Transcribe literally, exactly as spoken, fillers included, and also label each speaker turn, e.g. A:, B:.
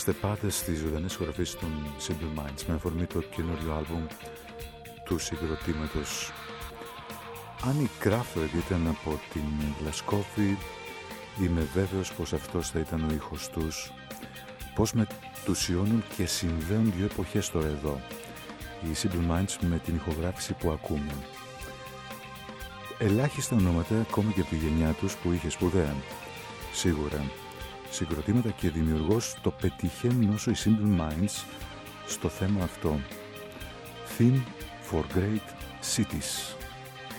A: Είμαστε πάντες στις ζωντανές χορηγίες των Simple Minds με αφορμή το καινούριο άλμπουμ του συγκροτήματος. Αν η Crawford ήταν από την Γλασκόβη, είμαι βέβαιος πως αυτός θα ήταν ο ήχος τους. Πως μετουσιώνουν και συνδέουν δύο εποχές τώρα εδώ, οι Simple Minds, με την ηχογράφηση που ακούμε. Ελάχιστα ονόματα ακόμη και από τη γενιά τους που είχε σπουδαία. Σίγουρα συγκροτήματα και δημιουργός το πετυχαίνουν όσο οι Simple Minds στο θέμα αυτό. Theme for Great Cities.